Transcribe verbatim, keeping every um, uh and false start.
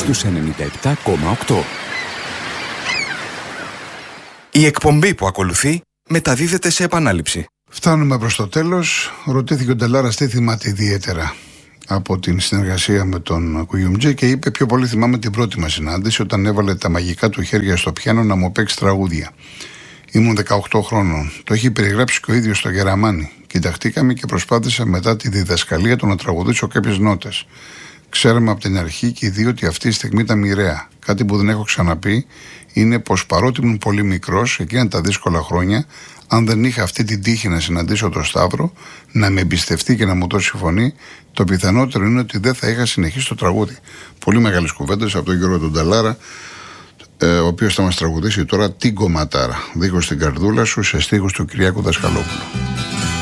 στους ενενήντα επτά κόμμα οκτώ. Η εκπομπή που ακολουθεί μεταδίδεται σε επανάληψη. Φτάνουμε προς το τέλος. Ρωτήθηκε ο Νταλάρας τι θυμάται ιδιαίτερα από την συνεργασία με τον Κουγιουμτζή και είπε: πιο πολύ θυμάμαι την πρώτη μας συνάντηση, όταν έβαλε τα μαγικά του χέρια στο πιάνο να μου παίξει τραγούδια. Ήμουν δεκαοκτώ χρόνων. Το έχει περιγράψει και ο ίδιος στο Γεραμάνι. Κοιταχτήκαμε και προσπάθησα μετά τη διδασκαλία του να τραγουδήσω κάποιες νότες. Ξέραμε από την αρχή και οι δύο ότι αυτή η στιγμή ήταν μοιραία. Κάτι που δεν έχω ξαναπεί είναι πως παρότι ήμουν πολύ μικρός, εκείνα τα δύσκολα χρόνια, αν δεν είχα αυτή την τύχη να συναντήσω τον Σταύρο, να με εμπιστευτεί και να μου δώσει φωνή, το πιθανότερο είναι ότι δεν θα είχα συνεχίσει το τραγούδι. Πολύ μεγάλες κουβέντες από τον Γιώργο τον Νταλάρα, ο οποίος θα μας τραγουδήσει τώρα την κομματάρα, δίχως την καρδούλα σου, σε στίχους του Κυριάκου Δασκαλόπουλου.